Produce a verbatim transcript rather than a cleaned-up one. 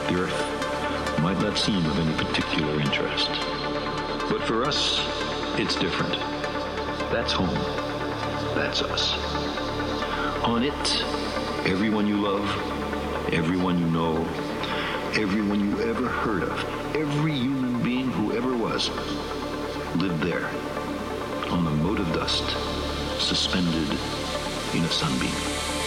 The Earth might not seem of any particular interest. But for us, it's different. That's home. That's us. On it, everyone you love, everyone you know, everyone you ever heard of, every human being who ever was, lived there, on the mote of dust, suspended in a sunbeam.